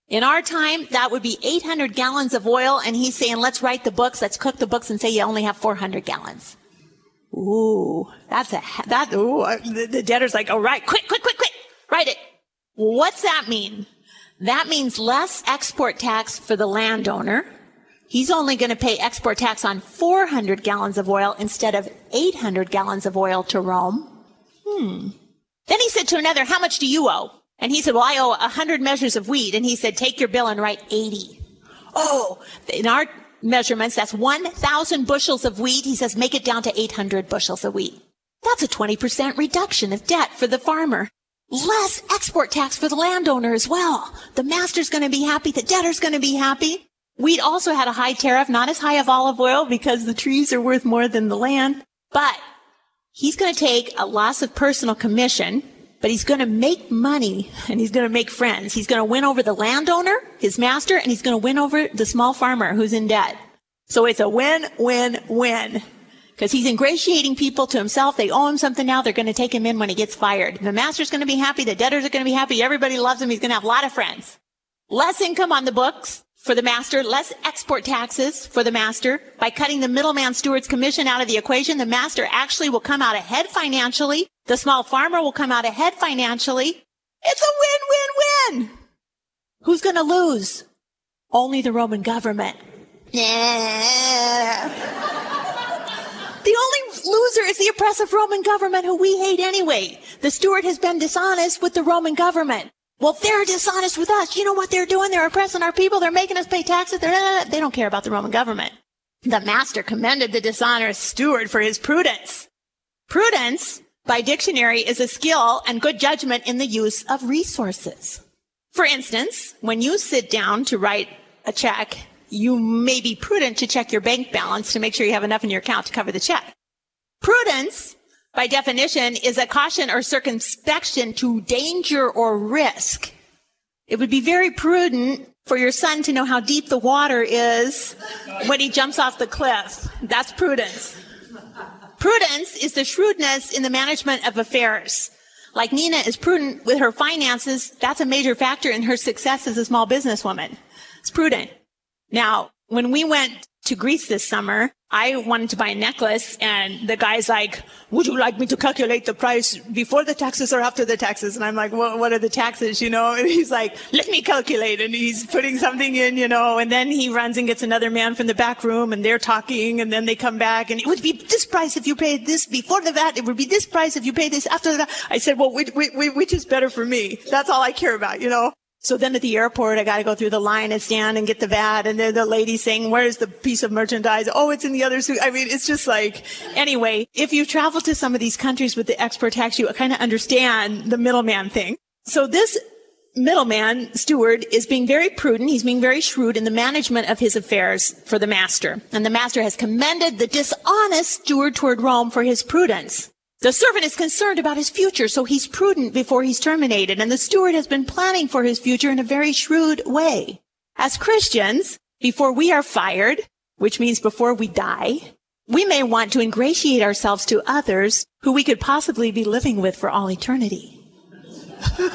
In our time, that would be 800 gallons of oil, and he's saying, let's write the books, let's cook the books and say you only have 400 gallons. Ooh, the debtor's like, all right, quick, write it. What's that mean? That means less export tax for the landowner. He's only going to pay export tax on 400 gallons of oil instead of 800 gallons of oil to Rome. Then he said to another, how much do you owe? And he said, well, I owe 100 measures of wheat. And he said, take your bill and write 80. Oh, in our measurements, that's 1,000 bushels of wheat. He says, make it down to 800 bushels of wheat. That's a 20% reduction of debt for the farmer. Less export tax for the landowner as well. The master's going to be happy. The debtor's going to be happy. Wheat also had a high tariff, not as high as olive oil because the trees are worth more than the land. But he's going to take a loss of personal commission, but he's going to make money and he's going to make friends. He's going to win over the landowner, his master, and he's going to win over the small farmer who's in debt. So it's a win-win-win. Because he's ingratiating people to himself. They owe him something now. They're going to take him in when he gets fired. The master's going to be happy. The debtors are going to be happy. Everybody loves him. He's going to have a lot of friends. Less income on the books for the master. Less export taxes for the master. By cutting the middleman steward's commission out of the equation, the master actually will come out ahead financially. The small farmer will come out ahead financially. It's a win-win-win. Who's going to lose? Only the Roman government. The only loser is the oppressive Roman government who we hate anyway. The steward has been dishonest with the Roman government. Well, if they're dishonest with us, you know what they're doing? They're oppressing our people. They're making us pay taxes. They don't care about the Roman government. The master commended the dishonest steward for his prudence. Prudence, by dictionary, is a skill and good judgment in the use of resources. For instance, when you sit down to write a check, you may be prudent to check your bank balance to make sure you have enough in your account to cover the check. Prudence, by definition, is a caution or circumspection to danger or risk. It would be very prudent for your son to know how deep the water is when he jumps off the cliff. That's prudence. Prudence is the shrewdness in the management of affairs. Like Nina is prudent with her finances, that's a major factor in her success as a small businesswoman. It's prudent. Now, when we went to Greece this summer, I wanted to buy a necklace, and the guy's like, would you like me to calculate the price before the taxes or after the taxes? And I'm like, well, what are the taxes, you know? And he's like, let me calculate. And he's putting something in, you know, and then he runs and gets another man from the back room, and they're talking, and then they come back, and it would be this price if you paid this before the VAT. It would be this price if you paid this after that. I said, well, which is better for me? That's all I care about, you know? So then at the airport, I got to go through the line and stand and get the VAT. And then the lady saying, where's the piece of merchandise? Oh, it's in the other suit. I mean, it's just like, anyway, if you travel to some of these countries with the export tax, you kind of understand the middleman thing. So this middleman steward is being very prudent. He's being very shrewd in the management of his affairs for the master. And the master has commended the dishonest steward toward Rome for his prudence. The servant is concerned about his future, so he's prudent before he's terminated, and the steward has been planning for his future in a very shrewd way. As Christians, before we are fired, which means before we die, we may want to ingratiate ourselves to others who we could possibly be living with for all eternity. And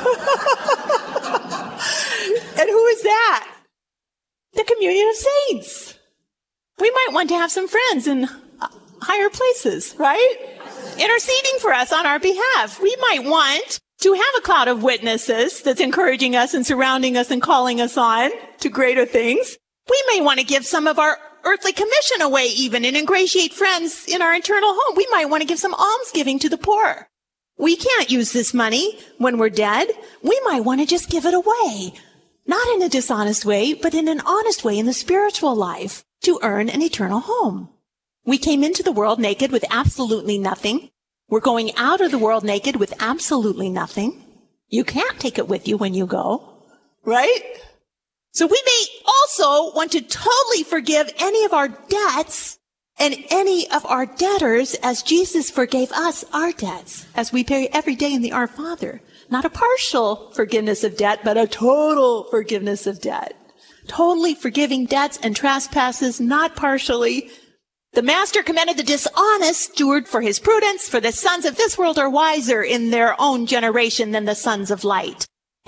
who is that? The communion of saints. We might want to have some friends in higher places, right? Interceding for us on our behalf. We might want to have a cloud of witnesses that's encouraging us and surrounding us and calling us on to greater things. We may want to give some of our earthly commission away even and ingratiate friends in our eternal home. We might want to give some almsgiving to the poor. We can't use this money when we're dead. We might want to just give it away. Not in a dishonest way, but in an honest way in the spiritual life to earn an eternal home. We came into the world naked with absolutely nothing. We're going out of the world naked with absolutely nothing. You can't take it with you when you go, right? So we may also want to totally forgive any of our debts and any of our debtors as Jesus forgave us our debts, as we pay every day in the Our Father. Not a partial forgiveness of debt, but a total forgiveness of debt. Totally forgiving debts and trespasses, not partially. The master commended the dishonest steward for his prudence, for the sons of this world are wiser in their own generation than the sons of light.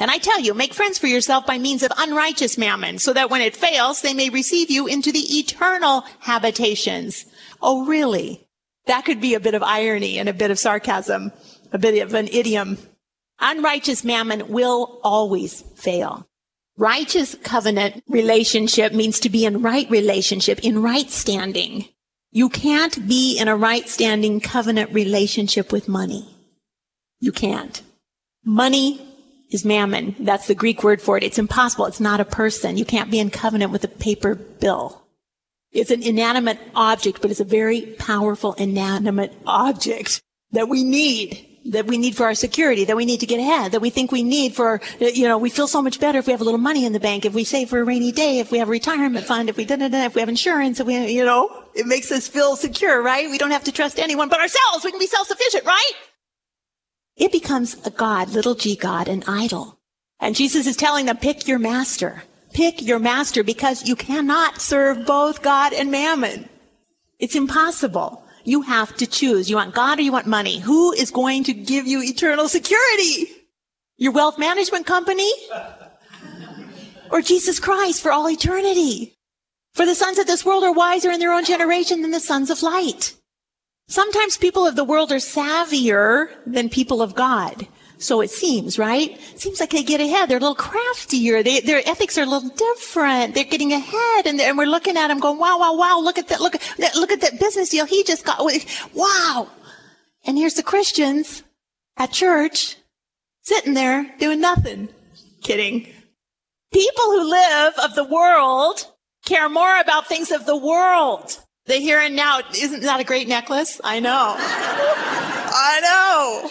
And I tell you, make friends for yourself by means of unrighteous mammon, so that when it fails, they may receive you into the eternal habitations. Oh, really? That could be a bit of irony and a bit of sarcasm, a bit of an idiom. Unrighteous mammon will always fail. Righteous covenant relationship means to be in right relationship, in right standing. You can't be in a right standing covenant relationship with money. You can't. Money is mammon. That's the Greek word for it. It's impossible. It's not a person. You can't be in covenant with a paper bill. It's an inanimate object, but it's a very powerful inanimate object that we need for our security, that we need to get ahead, that we think we need for, we feel so much better if we have a little money in the bank, if we save for a rainy day, if we have a retirement fund, if we have insurance, if we, it makes us feel secure, right? We don't have to trust anyone but ourselves. We can be self-sufficient, right? It becomes a god, little g god, an idol. And Jesus is telling them, pick your master. Pick your master, because you cannot serve both God and mammon. It's impossible. You have to choose. You want God or you want money? Who is going to give you eternal security? Your wealth management company? Or Jesus Christ for all eternity? For the sons of this world are wiser in their own generation than the sons of light. Sometimes people of the world are savvier than people of God. So it seems, right? It seems like they get ahead. They're a little craftier. Their ethics are a little different. They're getting ahead, and we're looking at them going, wow, wow, wow, look at that business deal he just got. Wow. And here's the Christians at church sitting there doing nothing. Kidding. People who live of the world care more about things of the world. The here and now. Isn't that a great necklace? I know. I know.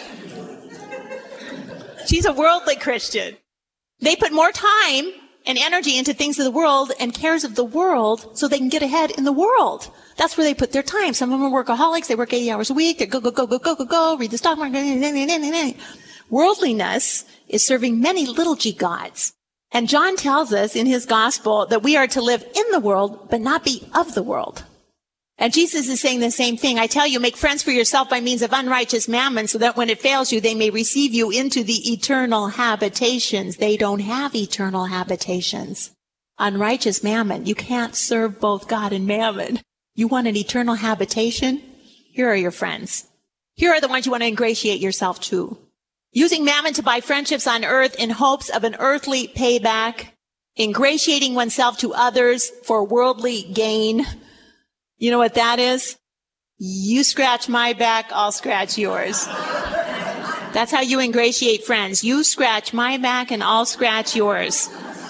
She's a worldly Christian. They put more time and energy into things of the world and cares of the world so they can get ahead in the world. That's where they put their time. Some of them are workaholics. They work 80 hours a week. They go, read the stock market. Worldliness is serving many little g gods. And John tells us in his gospel that we are to live in the world, but not be of the world. And Jesus is saying the same thing. I tell you, make friends for yourself by means of unrighteous mammon, so that when it fails you, they may receive you into the eternal habitations. They don't have eternal habitations. Unrighteous mammon. You can't serve both God and mammon. You want an eternal habitation? Here are your friends. Here are the ones you want to ingratiate yourself to. Using mammon to buy friendships on earth in hopes of an earthly payback. Ingratiating oneself to others for worldly gain. You know what that is? You scratch my back, I'll scratch yours. That's how you ingratiate friends. You scratch my back and I'll scratch yours.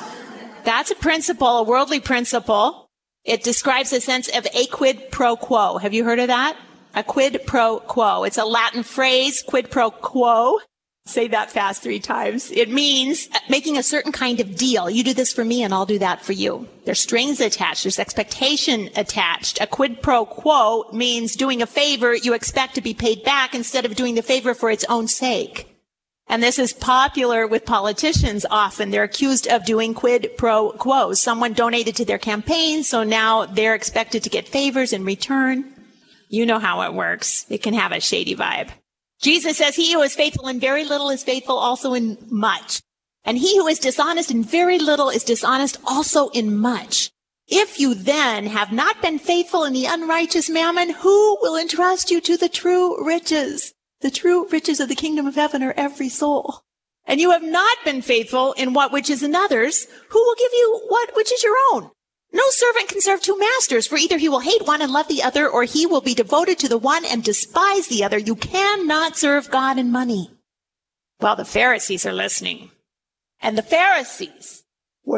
That's a principle, a worldly principle. It describes a sense of a quid pro quo. Have you heard of that? A quid pro quo. It's a Latin phrase, quid pro quo. Say that fast 3 times. It means making a certain kind of deal. You do this for me and I'll do that for you. There's strings attached. There's expectation attached. A quid pro quo means doing a favor you expect to be paid back instead of doing the favor for its own sake. And this is popular with politicians often. They're accused of doing quid pro quos. Someone donated to their campaign, so now they're expected to get favors in return. You know how it works. It can have a shady vibe. Jesus says, he who is faithful in very little is faithful also in much. And he who is dishonest in very little is dishonest also in much. If you then have not been faithful in the unrighteous mammon, who will entrust you to the true riches? The true riches of the kingdom of heaven are every soul. And you have not been faithful in what which is another's, who will give you what which is your own? No servant can serve 2 masters, for either he will hate one and love the other, or he will be devoted to the one and despise the other. You cannot serve God and money. Well, the Pharisees are listening. And the Pharisees were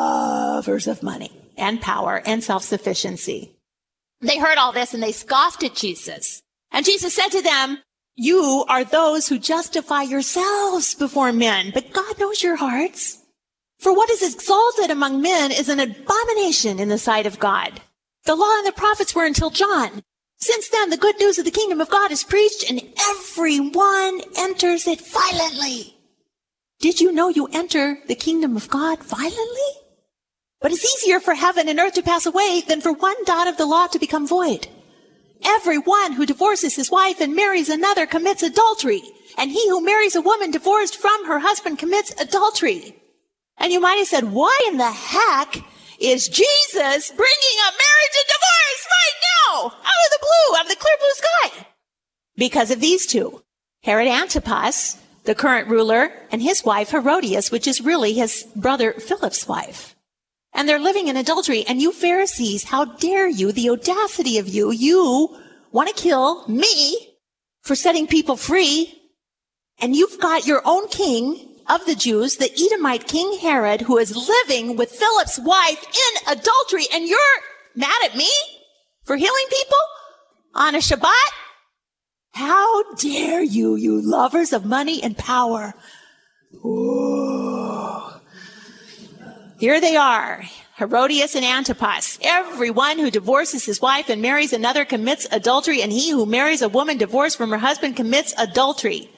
lovers of money and power and self-sufficiency. They heard all this and they scoffed at Jesus. And Jesus said to them, you are those who justify yourselves before men, but God knows your hearts. For what is exalted among men is an abomination in the sight of God. The law and the prophets were until John. Since then, the good news of the kingdom of God is preached, and everyone enters it violently. Did you know you enter the kingdom of God violently? But it's easier for heaven and earth to pass away than for one dot of the law to become void. everyone who divorces his wife and marries another commits adultery. And he who marries a woman divorced from her husband commits adultery. And you might have said, why in the heck is Jesus bringing up marriage and divorce right now? Out of the blue, out of the clear blue sky. Because of these two. Herod Antipas, the current ruler, and his wife Herodias, which is really his brother Philip's wife. And they're living in adultery. And you Pharisees, how dare you, the audacity of you, you want to kill me for setting people free. And you've got your own king of the Jews, the Edomite King Herod, who is living with Philip's wife in adultery. And you're mad at me for healing people on a Shabbat? How dare you, you lovers of money and power. Ooh. Here they are, Herodias and Antipas. Everyone who divorces his wife and marries another commits adultery, and he who marries a woman divorced from her husband commits adultery.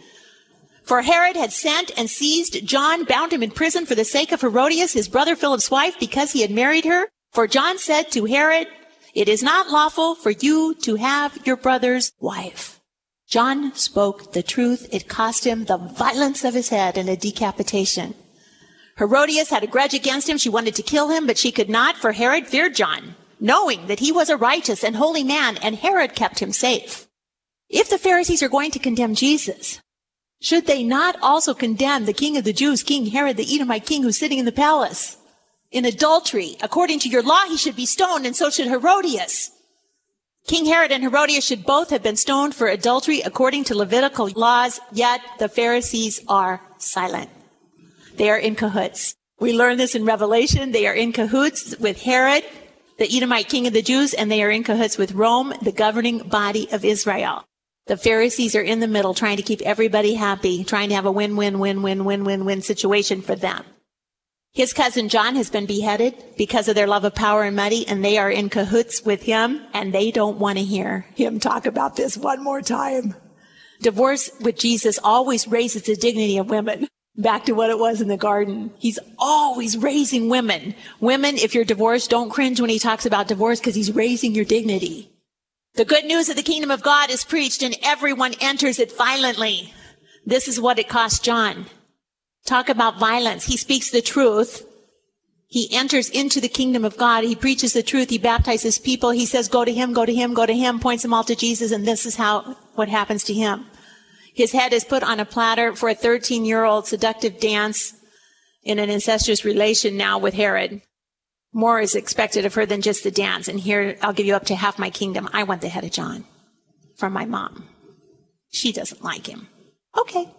For Herod had sent and seized John, bound him in prison for the sake of Herodias, his brother Philip's wife, because he had married her. For John said to Herod, it is not lawful for you to have your brother's wife. John spoke the truth. It cost him the violence of his head and a decapitation. Herodias had a grudge against him. She wanted to kill him, but she could not, for Herod feared John, knowing that he was a righteous and holy man, and Herod kept him safe. If the Pharisees are going to condemn Jesus, should they not also condemn the king of the Jews, King Herod, the Edomite king who's sitting in the palace in adultery? According to your law, he should be stoned, and so should Herodias. King Herod and Herodias should both have been stoned for adultery according to Levitical laws, yet the Pharisees are silent. They are in cahoots. We learn this in Revelation. They are in cahoots with Herod, the Edomite king of the Jews, and they are in cahoots with Rome, the governing body of Israel. The Pharisees are in the middle, trying to keep everybody happy, trying to have a win-win-win-win-win-win-win situation for them. His cousin John has been beheaded because of their love of power and money, and they are in cahoots with him, and they don't want to hear him talk about this one more time. Divorce with Jesus always raises the dignity of women. Back to what it was in the garden. He's always raising women. Women, if you're divorced, don't cringe when he talks about divorce, because he's raising your dignity. The good news of the kingdom of God is preached, and everyone enters it violently. This is what it cost John. Talk about violence. He speaks the truth. He enters into the kingdom of God. He preaches the truth. He baptizes people. He says, go to him, go to him, go to him, points them all to Jesus, and this is what happens to him. His head is put on a platter for a 13-year-old seductive dance in an incestuous relation now with Herod. More is expected of her than just the dance. And here, I'll give you up to half my kingdom. I want the head of John from my mom. She doesn't like him. Okay.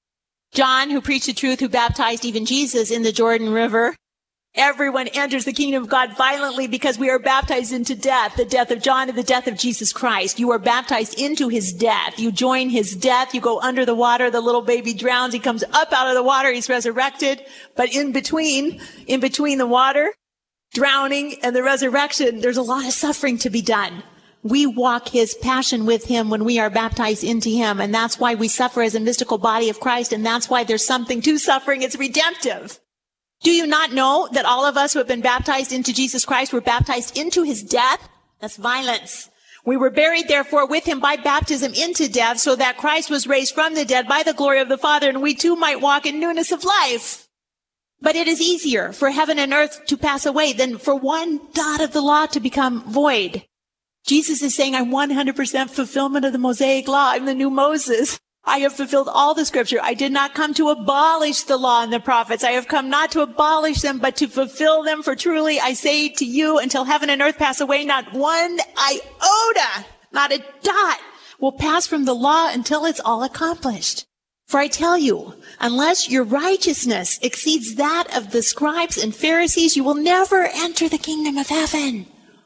John, who preached the truth, who baptized even Jesus in the Jordan River. Everyone enters the kingdom of God violently because we are baptized into death, the death of John and the death of Jesus Christ. You are baptized into his death. You join his death. You go under the water. The little baby drowns. He comes up out of the water. He's resurrected. But in between the water, drowning, and the resurrection, there's a lot of suffering to be done. We walk his passion with him when we are baptized into him. And that's why we suffer as a mystical body of Christ. And that's why there's something to suffering. It's redemptive. Do you not know that all of us who have been baptized into Jesus Christ were baptized into his death? That's violence. We were buried, therefore, with him by baptism into death, so that Christ was raised from the dead by the glory of the Father, and we too might walk in newness of life. But it is easier for heaven and earth to pass away than for one dot of the law to become void. Jesus is saying, I'm 100% fulfillment of the Mosaic law. I'm the new Moses. I have fulfilled all the scripture. I did not come to abolish the law and the prophets. I have come not to abolish them, but to fulfill them. For truly I say to you, until heaven and earth pass away, not one iota, not a dot will pass from the law until it's all accomplished. For I tell you, unless your righteousness exceeds that of the scribes and Pharisees, you will never enter the kingdom of heaven.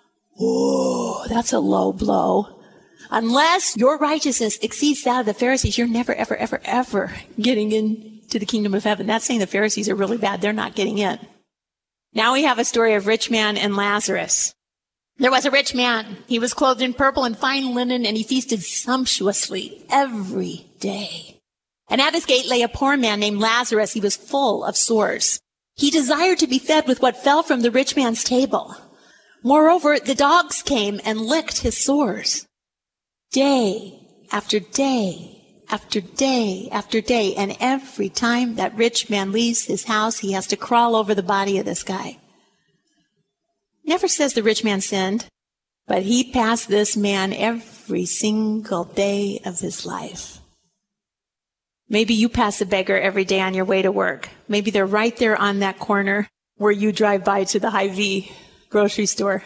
Oh, that's a low blow. Unless your righteousness exceeds that of the Pharisees, you're never, ever, ever, ever getting into the kingdom of heaven. That's saying the Pharisees are really bad. They're not getting in. Now we have a story of rich man and Lazarus. There was a rich man. He was clothed in purple and fine linen, and he feasted sumptuously every day. And at his gate lay a poor man named Lazarus. He was full of sores. He desired to be fed with what fell from the rich man's table. Moreover, the dogs came and licked his sores. day after day after day after day. And every time that rich man leaves his house, he has to crawl over the body of this guy. Never says the rich man sinned, but he passed this man every single day of his life. Maybe you pass a beggar every day on your way to work. Maybe they're right there on that corner where you drive by to the Hy-Vee grocery store.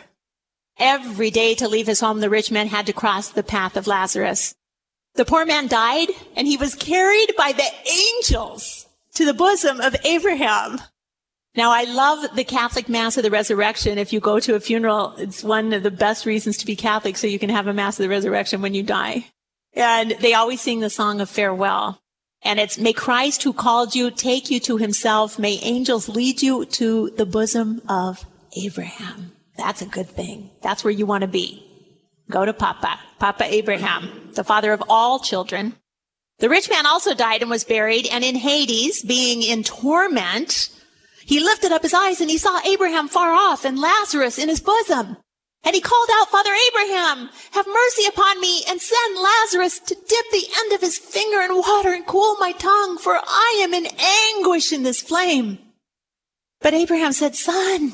Every day to leave his home, the rich man had to cross the path of Lazarus. The poor man died, and he was carried by the angels to the bosom of Abraham. Now, I love the Catholic Mass of the Resurrection. If you go to a funeral, it's one of the best reasons to be Catholic, so you can have a Mass of the Resurrection when you die. And they always sing the song of farewell. And it's, may Christ who called you take you to himself. May angels lead you to the bosom of Abraham. That's a good thing. That's where you want to be. Go to Papa Abraham, the father of all children. The rich man also died and was buried, and in Hades, being in torment, he lifted up his eyes and he saw Abraham far off and Lazarus in his bosom. And he called out, Father Abraham, have mercy upon me and send Lazarus to dip the end of his finger in water and cool my tongue, for I am in anguish in this flame. But Abraham said, Son,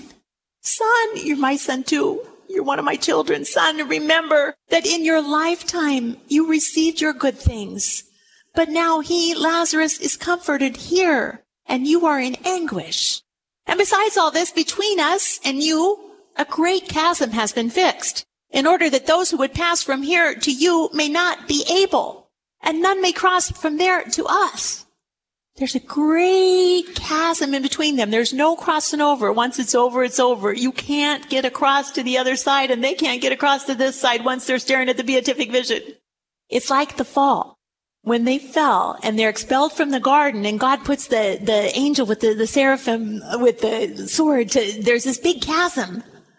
you're my son too. You're one of my children. Son, remember that in your lifetime you received your good things. But now he, Lazarus, is comforted here, and you are in anguish. And besides all this, between us and you, a great chasm has been fixed, in order that those who would pass from here to you may not be able, and none may cross from there to us. There's a great chasm in between them. There's no crossing over. Once it's over, it's over. You can't get across to the other side, and they can't get across to this side once they're staring at the beatific vision. It's like the fall. When they fell and they're expelled from the garden, and God puts the angel with the seraphim with the sword, there's this big chasm.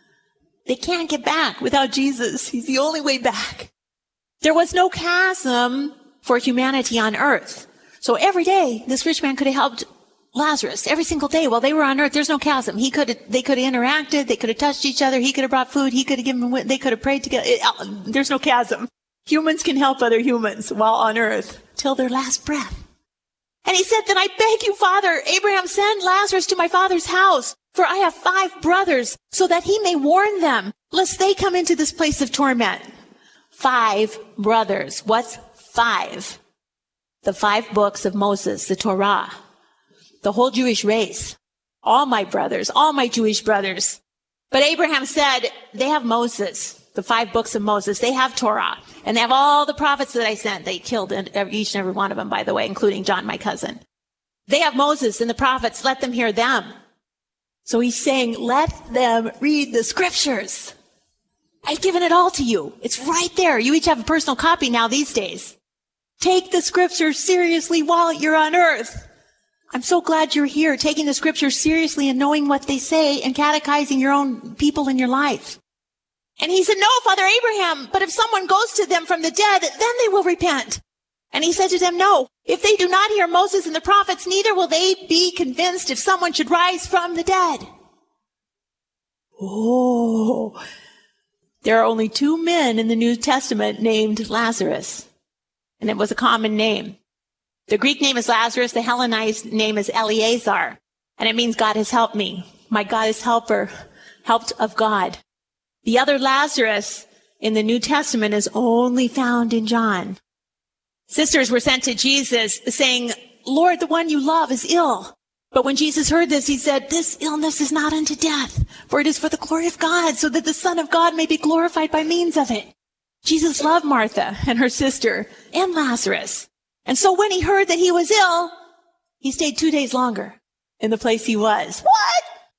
They can't get back without Jesus. He's the only way back. There was no chasm for humanity on earth. So every day, this rich man could have helped Lazarus. Every single day while they were on earth, there's no chasm. They could have interacted. They could have touched each other. He could have brought food. He could have given them, they could have prayed together. There's no chasm. Humans can help other humans while on earth till their last breath. And he said, then I beg you, Father, Abraham, send Lazarus to my father's house, for I have 5 brothers, so that he may warn them, lest they come into this place of torment. 5 brothers. What's 5? The 5 books of Moses, the Torah, the whole Jewish race, all my brothers, all my Jewish brothers. But Abraham said, they have Moses, the 5 books of Moses. They have Torah, and they have all the prophets that I sent. They killed each and every one of them, by the way, including John, my cousin. They have Moses and the prophets. Let them hear them. So he's saying, let them read the scriptures. I've given it all to you. It's right there. You each have a personal copy now these days. Take the scriptures seriously while you're on earth. I'm so glad you're here, taking the scriptures seriously and knowing what they say and catechizing your own people in your life. And he said, no, Father Abraham, but if someone goes to them from the dead, then they will repent. And he said to them, no, if they do not hear Moses and the prophets, neither will they be convinced if someone should rise from the dead. Oh, there are only 2 men in the New Testament named Lazarus. And it was a common name. The Greek name is Lazarus. The Hellenized name is Eleazar. And it means God has helped me. My God is helper, helped of God. The other Lazarus in the New Testament is only found in John. Sisters were sent to Jesus saying, Lord, the one you love is ill. But when Jesus heard this, he said, this illness is not unto death, for it is for the glory of God, so that the Son of God may be glorified by means of it. Jesus loved Martha and her sister and Lazarus. And so when he heard that he was ill, he stayed 2 days longer in the place he was. What?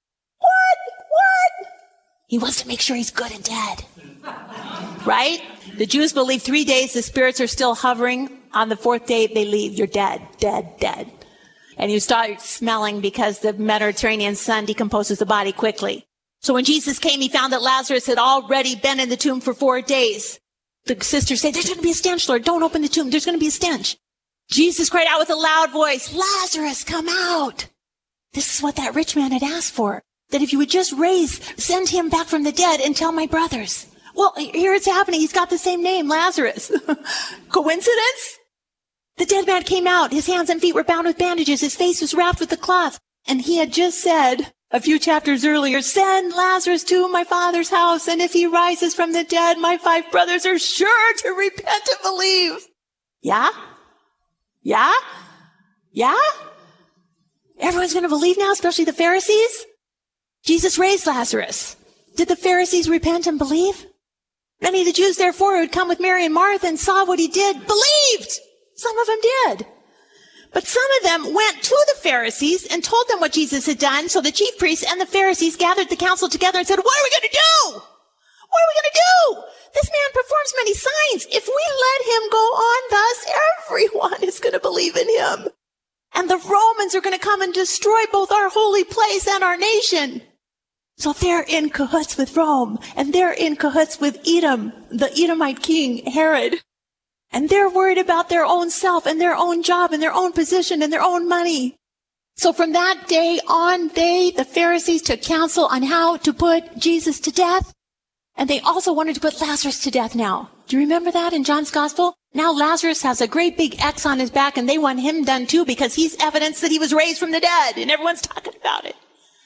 He wants to make sure he's good and dead. Right? The Jews believe 3 days the spirits are still hovering. On the 4th day, they leave. You're dead. And you start smelling because the Mediterranean sun decomposes the body quickly. So when Jesus came, he found that Lazarus had already been in the tomb for 4 days. The sisters say, there's going to be a stench, Lord. Don't open the tomb. There's going to be a stench. Jesus cried out with a loud voice, Lazarus, come out. This is what that rich man had asked for. That if you would just send him back from the dead and tell my brothers. Well, here it's happening. He's got the same name, Lazarus. Coincidence? The dead man came out. His hands and feet were bound with bandages. His face was wrapped with a cloth. And he had just said a few chapters earlier, send Lazarus to my father's house. And if he rises from the dead, my 5 brothers are sure to repent and believe. Yeah? Yeah? Yeah? Everyone's going to believe now, especially the Pharisees? Jesus raised Lazarus. Did the Pharisees repent and believe? Many of the Jews, therefore, who had come with Mary and Martha and saw what he did, believed. Some of them did. But some of them went to the Pharisees and told them what Jesus had done. So the chief priests and the Pharisees gathered the council together and said, what are we going to do? What are we going to do? This man performs many signs. If we let him go on thus, everyone is going to believe in him. And the Romans are going to come and destroy both our holy place and our nation. So they're in cahoots with Rome, and they're in cahoots with Edom, the Edomite king, Herod. And they're worried about their own self and their own job and their own position and their own money. So from that day on, the Pharisees, took counsel on how to put Jesus to death. And they also wanted to put Lazarus to death now. Do you remember that in John's Gospel? Now Lazarus has a great big X on his back, and they want him done too because he's evidence that he was raised from the dead, and everyone's talking about it.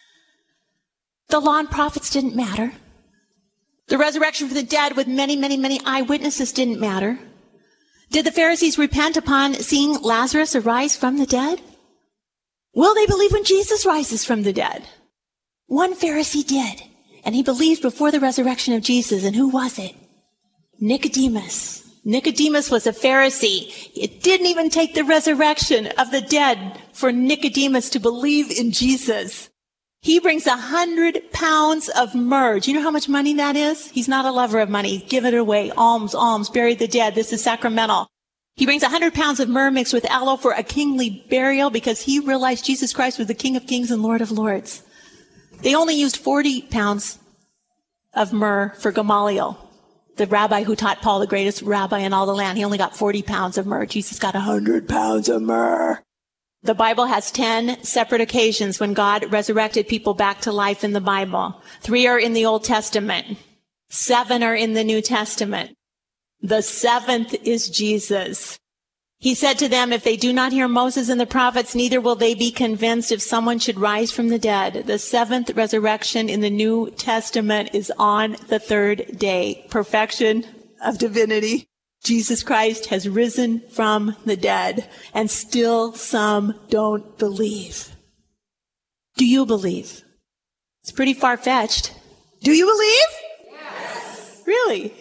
The law and prophets didn't matter. The resurrection from the dead with many, many, many eyewitnesses didn't matter. Did the Pharisees repent upon seeing Lazarus arise from the dead? Will they believe when Jesus rises from the dead? One Pharisee did, and he believed before the resurrection of Jesus. And who was it? Nicodemus. Nicodemus was a Pharisee. It didn't even take the resurrection of the dead for Nicodemus to believe in Jesus. He brings 100 pounds of myrrh. Do you know how much money that is? He's not a lover of money. Give it away. Alms, alms, bury the dead. This is sacramental. He brings 100 pounds of myrrh mixed with aloe for a kingly burial because he realized Jesus Christ was the King of Kings and Lord of Lords. They only used 40 pounds of myrrh for Gamaliel, the rabbi who taught Paul, the greatest rabbi in all the land. He only got 40 pounds of myrrh. Jesus got 100 pounds of myrrh. The Bible has 10 separate occasions when God resurrected people back to life in the Bible. 3 are in the Old Testament. 7 are in the New Testament. The 7th is Jesus. He said to them, if they do not hear Moses and the prophets, neither will they be convinced if someone should rise from the dead. The 7th resurrection in the New Testament is on the 3rd day. Perfection of divinity. Jesus Christ has risen from the dead, and still some don't believe. Do you believe? It's pretty far-fetched. Do you believe? Yes. Really?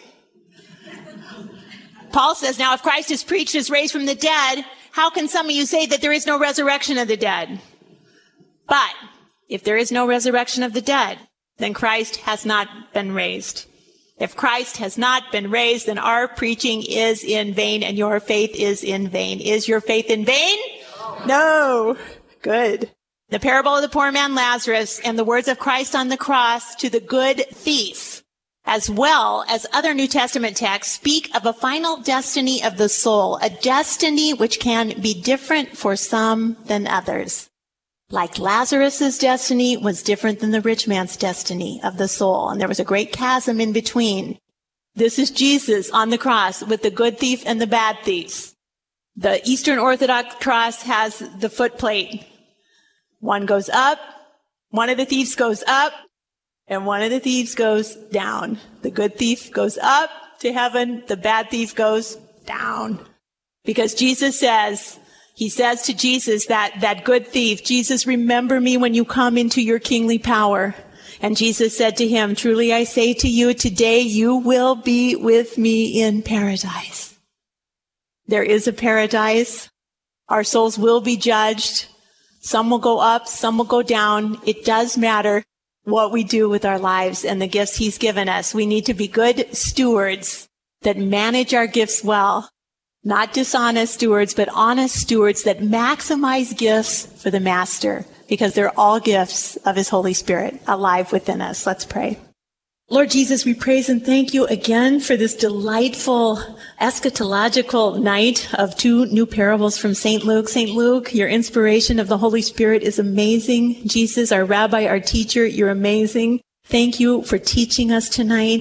Paul says, now if Christ is preached as raised from the dead, how can some of you say that there is no resurrection of the dead? But if there is no resurrection of the dead, then Christ has not been raised. If Christ has not been raised, then our preaching is in vain and your faith is in vain. Is your faith in vain? No. Good. The parable of the poor man Lazarus and the words of Christ on the cross to the good thief, as well as other New Testament texts, speak of a final destiny of the soul, a destiny which can be different for some than others. Like Lazarus's destiny was different than the rich man's destiny of the soul, and there was a great chasm in between. This is Jesus on the cross with the good thief and the bad thief. The Eastern Orthodox cross has the footplate. One goes up, one of the thieves goes up, and one of the thieves goes down. The good thief goes up to heaven, the bad thief goes down. Because Jesus says, he says to Jesus, that good thief, Jesus, remember me when you come into your kingly power. And Jesus said to him, truly I say to you, today you will be with me in paradise. There is a paradise. Our souls will be judged. Some will go up, some will go down. It does matter what we do with our lives and the gifts he's given us. We need to be good stewards that manage our gifts well. Not dishonest stewards, but honest stewards that maximize gifts for the Master, because they're all gifts of his Holy Spirit alive within us. Let's pray. Lord Jesus, we praise and thank you again for this delightful eschatological night of 2 new parables from St. Luke. St. Luke, your inspiration of the Holy Spirit is amazing. Jesus, our rabbi, our teacher, you're amazing. Thank you for teaching us tonight.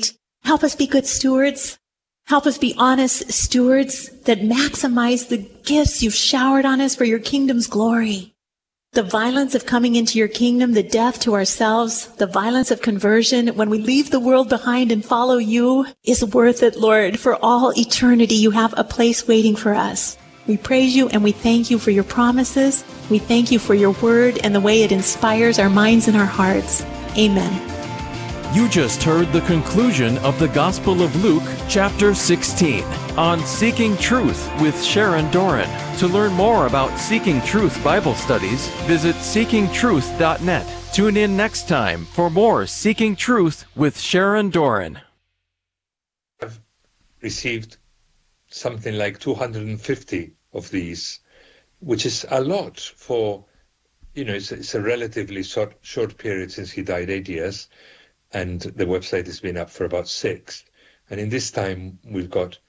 Help us be good stewards. Help us be honest stewards that maximize the gifts you've showered on us for your kingdom's glory. The violence of coming into your kingdom, the death to ourselves, the violence of conversion, when we leave the world behind and follow you, is worth it, Lord. For all eternity, you have a place waiting for us. We praise you and we thank you for your promises. We thank you for your word and the way it inspires our minds and our hearts. Amen. You just heard the conclusion of the Gospel of Luke, chapter 16, on Seeking Truth with Sharon Doran. To learn more about Seeking Truth Bible studies, visit seekingtruth.net. Tune in next time for more Seeking Truth with Sharon Doran. I've received something like 250 of these, which is a lot for, it's a relatively short period since he died, 8 years. And the website has been up for about 6. And in this time, we've got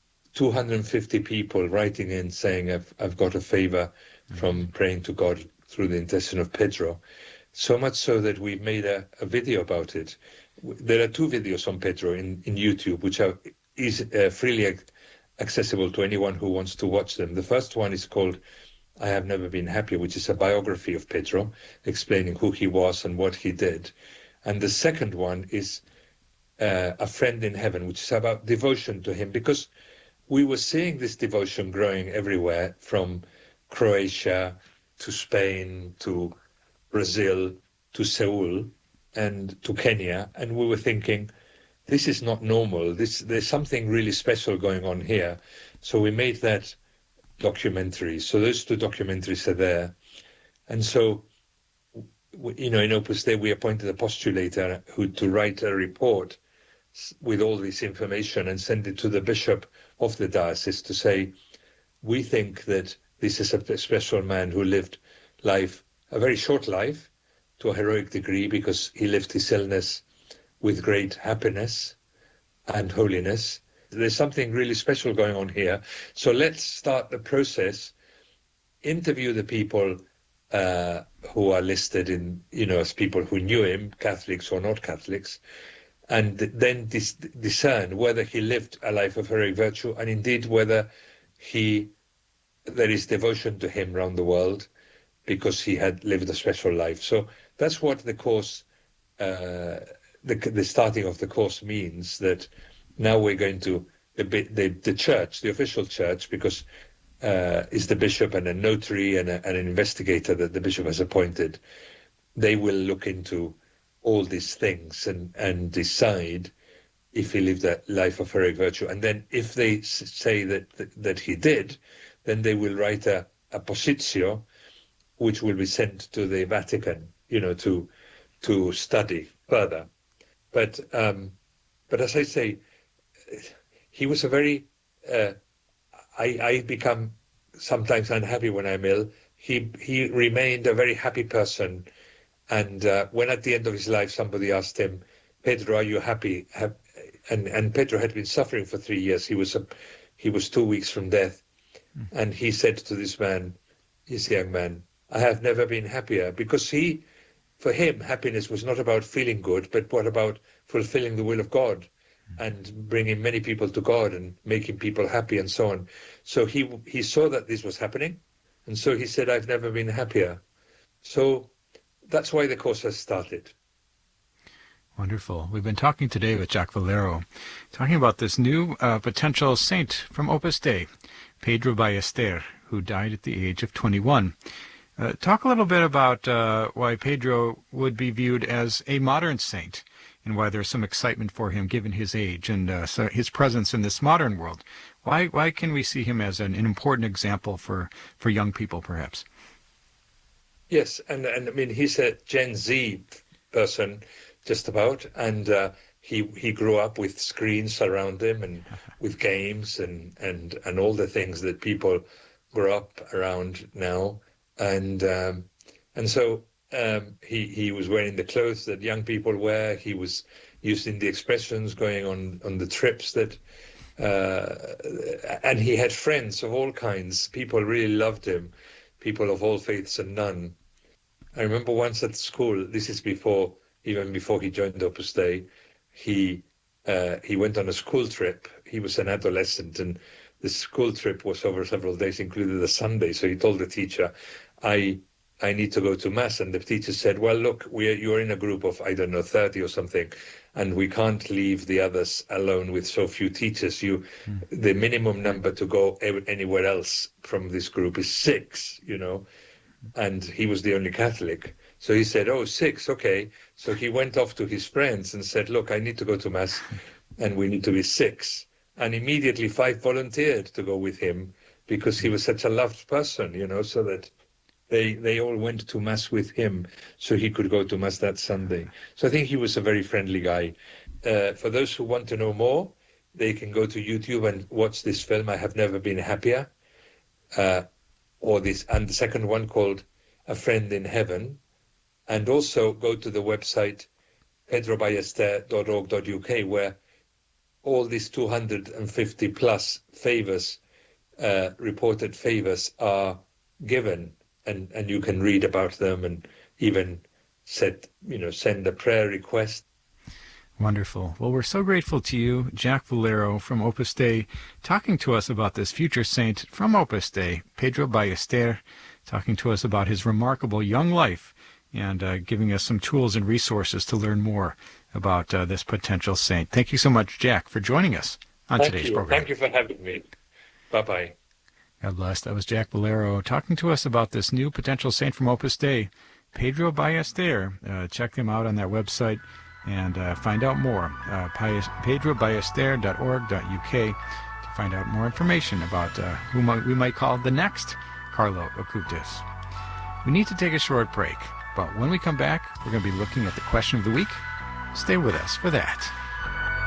250 people writing in saying, I've got a favor from praying to God through the intercession of Pedro. So much so that we've made a video about it. There are 2 videos on Pedro in YouTube, which are freely accessible to anyone who wants to watch them. The first one is called I Have Never Been Happier, which is a biography of Pedro, explaining who he was and what he did. And the second one is A Friend in Heaven, which is about devotion to him, because we were seeing this devotion growing everywhere, from Croatia to Spain to Brazil to Seoul and to Kenya. And we were thinking, this is not normal. There's something really special going on here. So we made that documentary. So those 2 documentaries are there. And so in Opus Dei, we appointed a postulator to write a report with all this information and send it to the bishop of the diocese to say, we think that this is a special man who lived life, a very short life, to a heroic degree, because he lived his illness with great happiness and holiness. There's something really special going on here. So let's start the process, interview the people who are listed in, as people who knew him, Catholics or not Catholics, and then discern whether he lived a life of heroic virtue, and indeed whether there is devotion to him around the world because he had lived a special life. So that's what the course, the starting of the course means, that now we're going to, the church, the official church, because is the bishop and a notary and an investigator that the bishop has appointed. They will look into all these things and decide if he lived a life of heroic virtue. And then if they say that he did, then they will write a positio, which will be sent to the Vatican, to study further. But as I say, he was a very, I become sometimes unhappy when I'm ill. He remained a very happy person. And when at the end of his life, somebody asked him, Pedro, are you happy? And Pedro had been suffering for 3 years. He was 2 weeks from death. And he said to this man, this young man, I have never been happier, because for him, happiness was not about feeling good, but what about fulfilling the will of God and bringing many people to God and making people happy and so on. So he saw that this was happening. And so he said, I've never been happier. So that's why the course has started. Wonderful. We've been talking today with Jack Valero, talking about this new potential saint from Opus Dei, Pedro Ballester, who died at the age of 21. Talk a little bit about why Pedro would be viewed as a modern saint, and why there's some excitement for him given his age and so his presence in this modern world. Why can we see him as an important example for young people, perhaps? Yes, and I mean, he's a Gen Z person, just about, and he grew up with screens around him and with games and all the things that people grow up around now, and so he was wearing the clothes that young people wear. He was using the expressions, going on the trips that, and he had friends of all kinds. People really loved him, people of all faiths and none. I remember once at school, this is even before he joined Opus Dei, he he went on a school trip. He was an adolescent, and the school trip was over several days, included a Sunday. So he told the teacher, I need to go to Mass. And the teacher said, well, look, you're in a group of, I don't know, 30 or something, and we can't leave the others alone with so few teachers. The minimum number to go anywhere else from this group is 6, and he was the only Catholic. So he said, 6, okay. So he went off to his friends and said, look, I need to go to Mass, and we need to be 6. And immediately 5 volunteered to go with him because he was such a loved person, so that they all went to Mass with him so he could go to Mass that Sunday. So I think he was a very friendly guy. For those who want to know more, they can go to YouTube and watch this film, I Have Never Been Happier, and the second one called A Friend in Heaven. And also go to the website pedroballester.org.uk, where all these 250 plus favors, reported favors, are given, and you can read about them and even send a prayer request. Wonderful. Well, we're so grateful to you, Jack Valero from Opus Dei, talking to us about this future saint from Opus Dei, Pedro Ballester, talking to us about his remarkable young life and giving us some tools and resources to learn more about this potential saint. Thank you so much, Jack, for joining us on today's program. Thank you for having me. Bye-bye. God bless. That was Jack Valero talking to us about this new potential saint from Opus Dei, Pedro Ballester. Check them out on their website and find out more. pedroballester.org.uk to find out more information about who we might call the next Carlo Acutis. We need to take a short break, but when we come back, we're going to be looking at the question of the week. Stay with us for that.